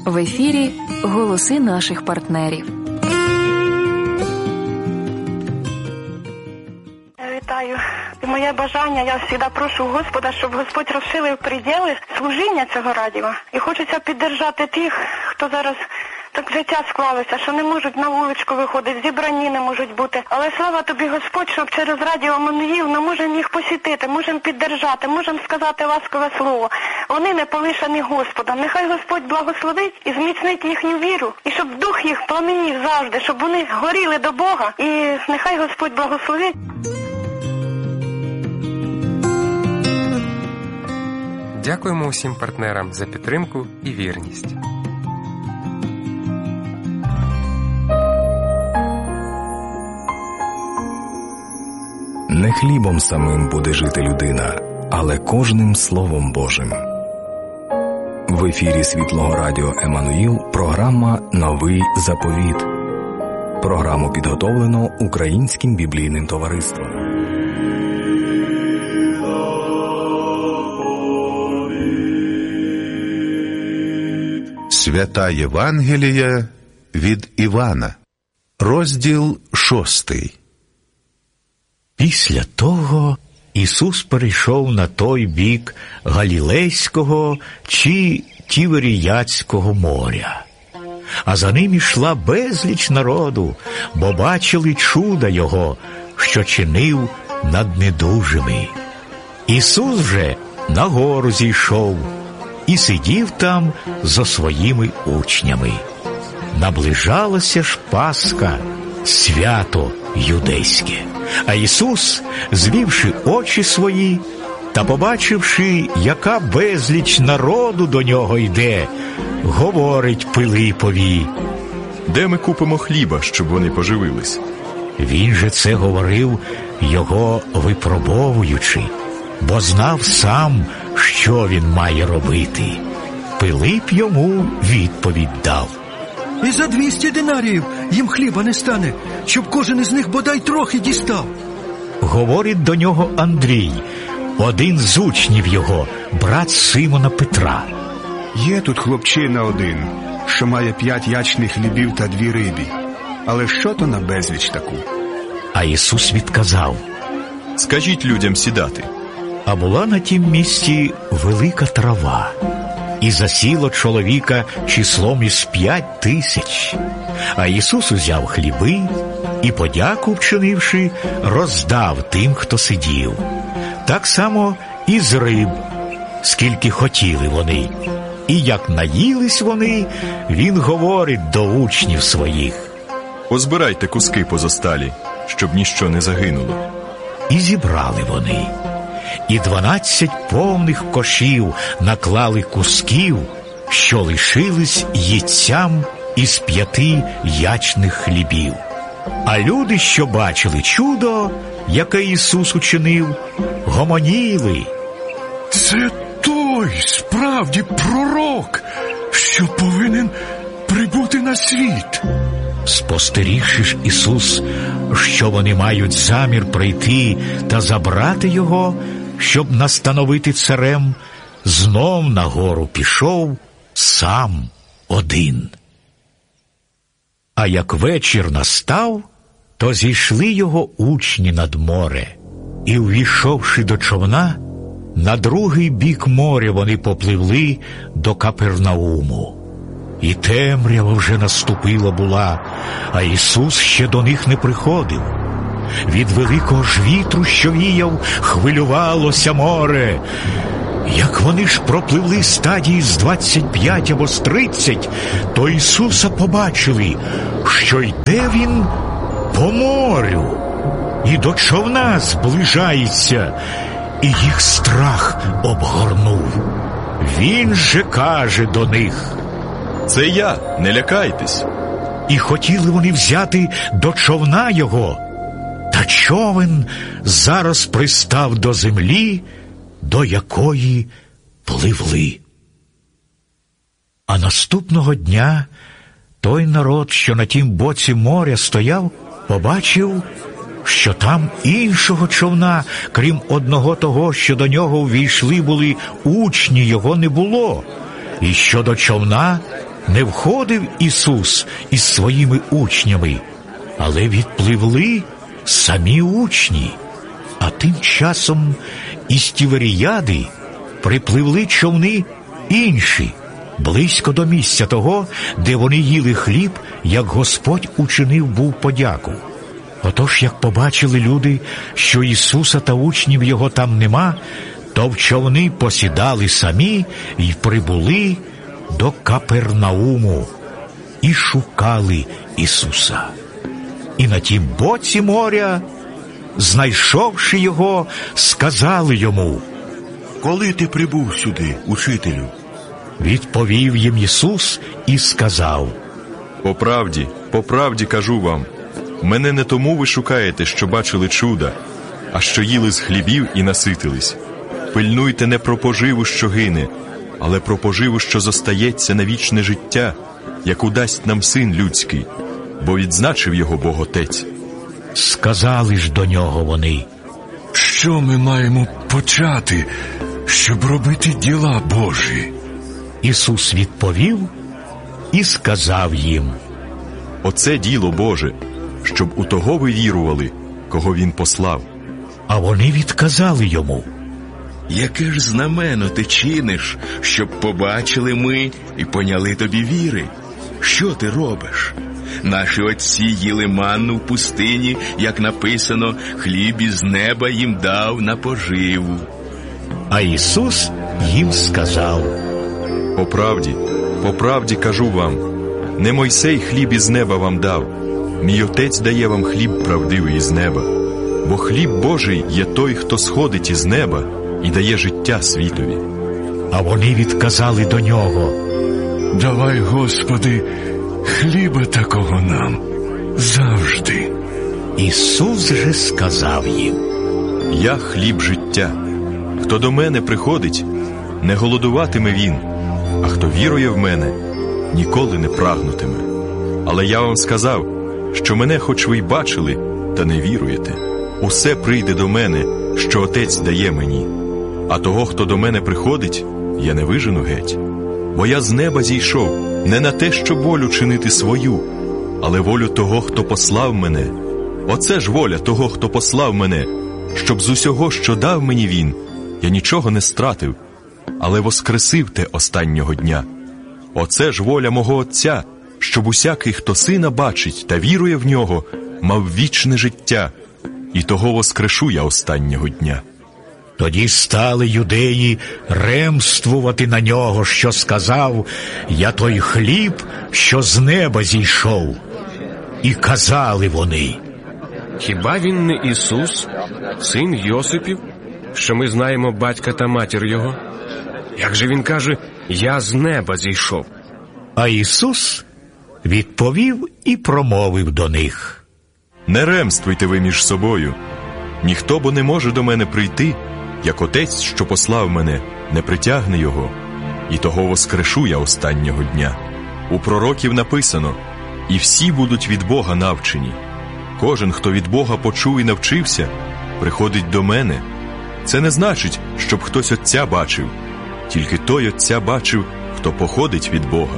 В ефірі «Голоси наших партнерів». Вітаю. І моє бажання, я завжди прошу Господа, щоб Господь розширив приділи служіння цього радіо. І хочеться підтримати тих, хто зараз так життя склалося, що не можуть на вуличку виходити, зібрані не можуть бути. Але слава тобі, Господь, щоб через радіо Еммануїл ми можемо їх посітити, можемо підтримати, можемо сказати ласкове слово. Вони не полишені Господом. Нехай Господь благословить і зміцнить їхню віру. І щоб дух їх пламенів завжди, щоб вони горіли до Бога. І нехай Господь благословить. Дякуємо усім партнерам за підтримку і вірність. Не хлібом самим буде жити людина, але кожним Словом Божим. В ефірі Світлого радіо Еммануїл програма «Новий заповіт». Програму підготовлено Українським біблійним товариством. Свята Євангелія від Івана. Розділ 6. Після того Ісус перейшов на той бік Галілейського чи Тіверіяцького моря. А за ним ішла безліч народу, бо бачили чуда Його, що чинив над недужими. Ісус же на гору зійшов і сидів там зо своїми учнями. Наближалася ж Пасха, свято юдейське. А Ісус, звівши очі свої та побачивши, яка безліч народу до Нього йде, говорить Пилипові: «Де ми купимо хліба, щоб вони поживились?» Він же це говорив, його випробовуючи, бо знав сам, що він має робити. Пилип йому відповідь дав: «І за 200 динаріїв їм хліба не стане, щоб кожен із них бодай трохи дістав». Говорить до нього Андрій, один з учнів його, брат Симона Петра. «Є тут хлопчина один, що має 5 ячних хлібів та 2 риби. Але що то на безліч таку?» А Ісус відказав: «Скажіть людям сідати». А була на тім місці велика трава, і засіло чоловіка числом із 5000. А Ісус узяв хліби і, подяку вчинивши, роздав тим, хто сидів. Так само і з риб, скільки хотіли вони. І як наїлись вони, він говорить до учнів своїх: «Позбирайте куски позосталі, щоб ніщо не загинуло». І зібрали вони. І 12 повних кошів наклали кусків, що лишились їдцям із 5 ячних хлібів. А люди, що бачили чудо, яке Ісус учинив, гомоніли: «Це той, справді, пророк, що повинен прибути на світ». Спостерігши ж Ісус, що вони мають замір прийти та забрати Його, щоб настановити царем, знов на гору пішов сам один. А як вечір настав, то зійшли його учні над море, і, увійшовши до човна, на другий бік моря вони попливли до Капернауму. І темрява вже наступила була, а Ісус ще до них не приходив. Від великого ж вітру, що віяв, хвилювалося море. Як вони ж пропливли стадії з 25 або з 30, то Ісуса побачили, що йде Він по морю, і до човна зближається, і їх страх обгорнув. Він же каже до них: «Це я, не лякайтесь». І хотіли вони взяти до човна його, та човен зараз пристав до землі, до якої пливли. А наступного дня той народ, що на тім боці моря стояв, побачив, що там іншого човна, крім одного того, що до нього увійшли були учні, його не було, і що до човна Не входив Ісус із своїми учнями, але відпливли самі учні. А тим часом із Тіверіяди припливли човни інші, близько до місця того, де вони їли хліб, як Господь учинив був подяку. Отож, як побачили люди, що Ісуса та учнів Його там нема, то в човни посідали самі й прибули до Капернауму і шукали Ісуса. І на тім боці моря, знайшовши Його, сказали Йому: «Коли ти прибув сюди, учителю?» Відповів їм Ісус і сказав: по правді кажу вам, мене не тому ви шукаєте, що бачили чуда, а що їли з хлібів і наситились. Пильнуйте не про поживу, що гине, але про поживу, що зостається на вічне життя, яку дасть нам Син Людський, бо відзначив його Бог Отець». Сказали ж до нього вони: «Що ми маємо почати, щоб робити діла Божі?» Ісус відповів і сказав їм: «Оце діло Боже, щоб у того ви вірували, кого Він послав». А вони відказали йому: «Яке ж знамено ти чиниш, щоб побачили ми і поняли тобі віри? Що ти робиш? Наші отці їли манну в пустині, як написано, хліб із неба їм дав на поживу». А Ісус їм сказав: По правді кажу вам, не Мойсей хліб із неба вам дав, мій Отець дає вам хліб правдивий із неба. Бо хліб Божий є той, хто сходить із неба і дає життя світові. А вони відказали до нього: «Давай, Господи, хліба такого нам завжди». Ісус же сказав їм: «Я хліб життя. Хто до мене приходить, не голодуватиме він, а хто вірує в мене, ніколи не прагнутиме. Але я вам сказав, що мене хоч ви й бачили, та не віруєте. Усе прийде до мене, що Отець дає мені. А того, хто до мене приходить, я не вижену геть. Бо я з неба зійшов не на те, щоб волю чинити свою, але волю того, хто послав мене. Оце ж воля того, хто послав мене, щоб з усього, що дав мені він, я нічого не стратив, але воскресив те останнього дня. Оце ж воля мого Отця, щоб усякий, хто Сина бачить та вірує в Нього, мав вічне життя, і того воскрешу я останнього дня». Тоді стали юдеї ремствувати на нього, що сказав: «Я той хліб, що з неба зійшов». І казали вони: «Хіба він не Ісус, син Йосипів, що ми знаємо батька та матір його? Як же він каже: «Я з неба зійшов»?» А Ісус відповів і промовив до них: «Не ремствуйте ви між собою. Ніхто бо не може до мене прийти, як Отець, що послав мене, не притягне його, і того воскрешу я останнього дня. У пророків написано: і всі будуть від Бога навчені. Кожен, хто від Бога почув і навчився, приходить до мене. Це не значить, щоб хтось Отця бачив, тільки той Отця бачив, хто походить від Бога.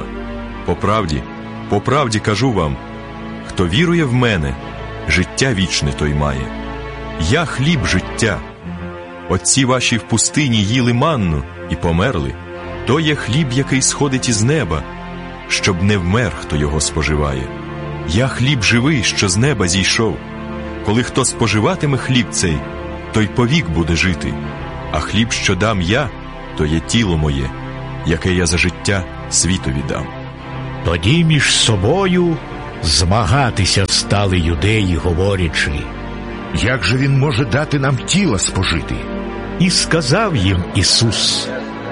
По правді кажу вам, хто вірує в мене, життя вічне той має. Я хліб життя. Отці ваші в пустині їли манну і померли. То є хліб, який сходить із неба, щоб не вмер, хто його споживає. Я хліб живий, що з неба зійшов. Коли хто споживатиме хліб цей, той повік буде жити. А хліб, що дам я, то є тіло моє, яке я за життя світові дам». Тоді між собою змагатися стали юдеї, говорячи: «Як же він може дати нам тіла спожити?» І сказав їм Ісус: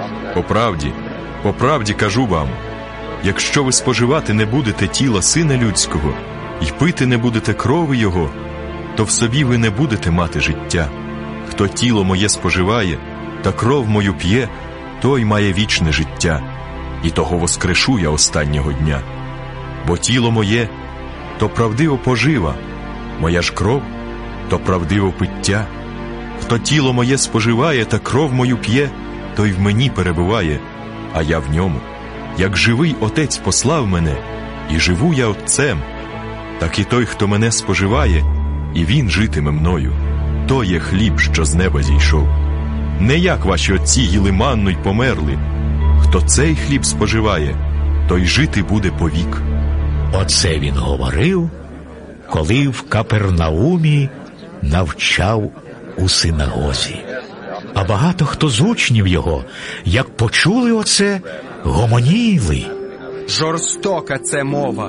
По правді кажу вам, якщо ви споживати не будете тіла Сина Людського і пити не будете крови Його, то в собі ви не будете мати життя. Хто тіло моє споживає та кров мою п'є, той має вічне життя, і того воскрешу я останнього дня. Бо тіло моє – то правдиво пожива, моя ж кров – то правдиво пиття. Хто тіло моє споживає та кров мою п'є, той в мені перебуває, а я в ньому. Як живий Отець послав мене, і живу я Отцем, так і той, хто мене споживає, і він житиме мною. То є хліб, що з неба зійшов. Не як ваші отці їли манну й померли. Хто цей хліб споживає, той жити буде повік. Оце він говорив, коли в Капернаумі навчав у синагозі. А багато хто з учнів його, як почули оце, гомоніли. Жорстока це мова.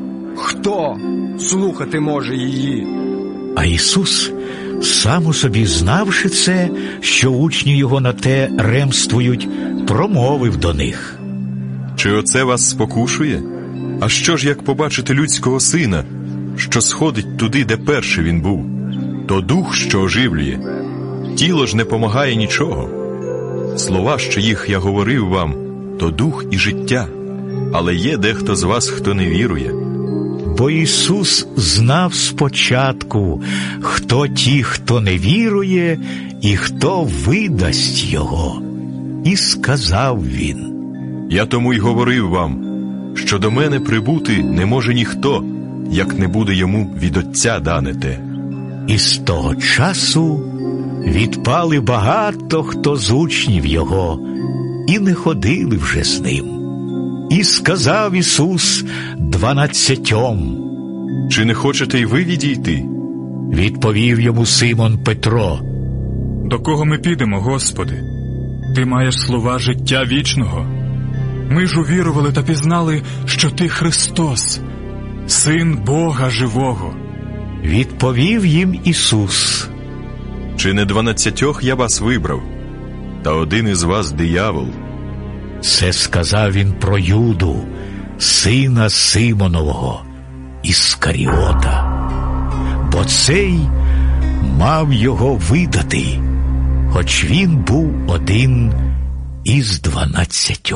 Хто слухати може її? А Ісус, сам у собі знавши це, що учні його на те ремствують, промовив до них. Чи оце вас спокушує? А що ж, як побачити людського сина, що сходить туди, де перший він був? То дух, що оживлює. Тіло ж не помагає нічого. Слова, що їх я говорив вам, то дух і життя. Але є дехто з вас, хто не вірує. Бо Ісус знав спочатку, хто ті, хто не вірує, і хто видасть Його. І сказав Він: Я тому й говорив вам, що до мене прибути не може ніхто, як не буде йому від Отця дане те. І з того часу відпали багато хто з учнів Його, і не ходили вже з Ним. І сказав Ісус 12: Чи не хочете й ви відійти? Відповів йому Симон Петро: До кого ми підемо, Господи? Ти маєш слова життя вічного. Ми ж увірували та пізнали, що Ти Христос, Син Бога живого. Відповів їм Ісус: Чи не 12 я вас вибрав, та один із вас диявол? Це сказав він про Юду, сина Симонового, Іскаріота. Бо цей мав його видати, хоч він був один із 12.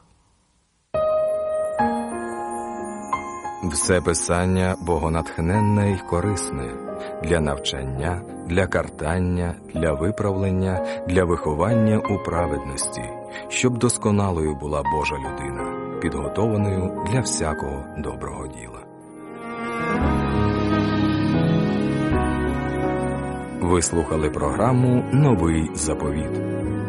Все писання богонатхненне й корисне для навчання, для картання, для виправлення, для виховання у праведності, щоб досконалою була Божа людина, підготованою для всякого доброго діла. Ви слухали програму «Новий заповіт».